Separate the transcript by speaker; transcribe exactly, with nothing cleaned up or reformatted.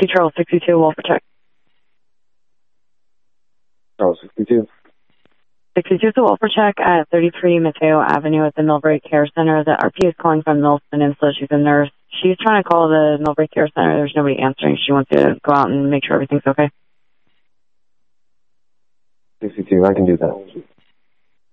Speaker 1: Taxi Charles sixty-two, Wolf Check.
Speaker 2: Charles sixty-two.
Speaker 1: sixty-two is the Wolf Check at thirty-three Mateo Avenue at the Millbrae Care Center. The R P is calling from Mills Peninsula. She's a nurse. She's trying to call the Millbrae Care Center. There's nobody answering. She wants to go out and make sure everything's okay.
Speaker 2: sixty-two, I can do that.